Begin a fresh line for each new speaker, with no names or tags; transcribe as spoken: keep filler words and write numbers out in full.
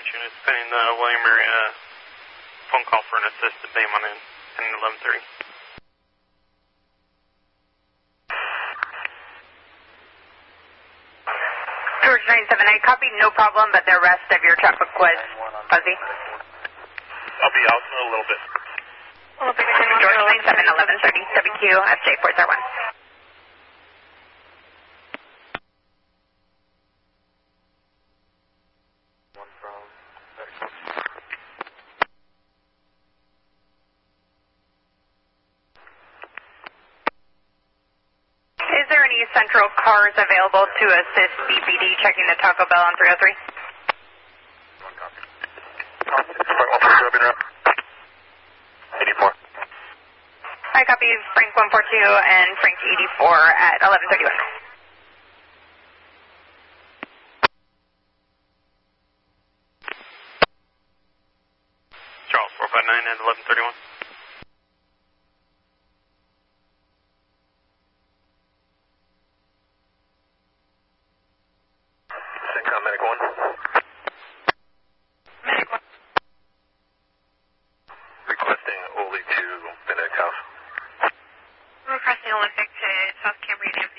units pending the William area phone call for an assist to BAM on in pending eleven thirty.
George nine seven eight, copy, no problem, but the rest of your traffic was fuzzy.
I'll be out in a little bit.
George nine seven, eleven thirty, W Q, F J four zero one. Is there any central cars available to assist B P D checking the Taco Bell on three oh three?
One copy. eighty-four.
I copy Frank one four two and Frank eighty-four at eleven thirty-one.
Charles four five nine at eleven thirty-one. Syncom Medic one.
Medic one.
Requesting Oli to Benedict House.
Requesting Olympic to South Cambria.